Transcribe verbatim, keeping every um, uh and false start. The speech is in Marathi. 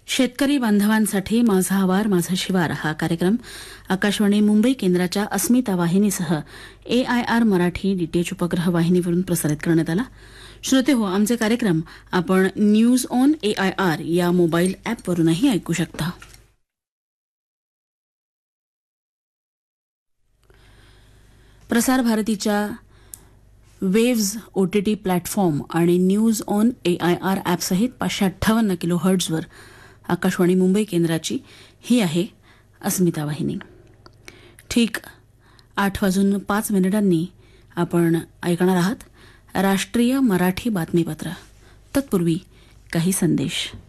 शेतकरी बांधवांसाठी माझा आवार माझा शिवार हा कार्यक्रम आकाशवाणी मुंबई केंद्राच्या अस्मिता वाहिनीसह एआयआर मराठी डीटीएच उपग्रह वाहिनीवरून प्रसारित करण्यात आला. श्रोते हो, आमचे कार्यक्रम आपण न्यूज ऑन एआयआर या मोबाईल ॲपवरूनही ऐकू शकता. प्रसार भारतीच्या वेव्ज ओटीटी प्लॅटफॉर्म आणि न्यूज ऑन एआयआर ॲपसहित पाचशे अठ्ठावन्न किलो हर्ट्झवर आकाशवाणी मुंबई केंद्राची ही आहे अस्मिता वाहिनी. ठीक आठ वाजून पाच मिनिटांनी आपण ऐकणार आहात राष्ट्रीय मराठी बातमीपत्र. तत्पूर्वी काही संदेश.